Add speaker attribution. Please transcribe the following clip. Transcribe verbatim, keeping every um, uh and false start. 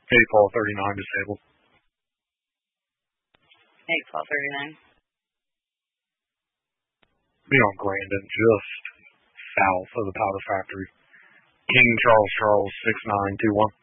Speaker 1: eight Paul thirty-nine disabled.
Speaker 2: eight Paul thirty-nine.
Speaker 1: Be on Grandin, just south of the powder factory. King Charles Charles six nine two one.